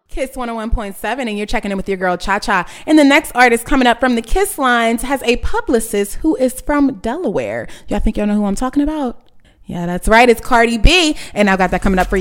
Kiss 101.7, and you're checking in with your girl Cha Cha. And the next artist coming up from the Kiss lines has a publicist who is from Delaware. Y'all think y'all know who I'm talking about? Yeah, that's right. It's Cardi B. And I got that coming up for you.